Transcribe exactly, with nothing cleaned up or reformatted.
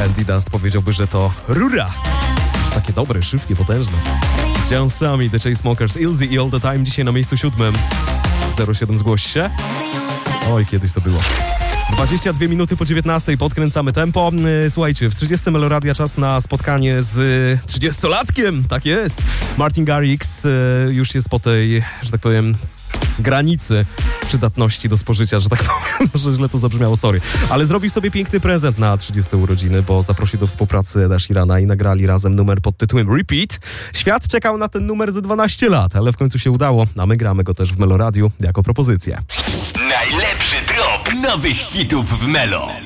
Andy Dust powiedziałby, że to rura. Takie dobre, szybkie, potężne. John Sami, The Chainsmokers, Ilzy i All The Time dzisiaj na miejscu siódmym. zero siedem zgłoś się. Oj, kiedyś to było. dwadzieścia dwie minuty po dziewiętnastej, podkręcamy tempo. Słuchajcie, w trzydziestym Meloradia czas na spotkanie z trzydziestolatkiem. Tak jest. Martin Garrix już jest po tej, że tak powiem, granicy przydatności do spożycia, że tak powiem. Może źle to zabrzmiało, sorry. Ale zrobił sobie piękny prezent na trzydzieste urodziny, bo zaprosił do współpracy Eda Sheerana i nagrali razem numer pod tytułem Repeat. Świat czekał na ten numer ze dwanaście lat, ale w końcu się udało, a my gramy go też w Meloradiu jako propozycję. Najlepszy drop nowych hitów w Melo.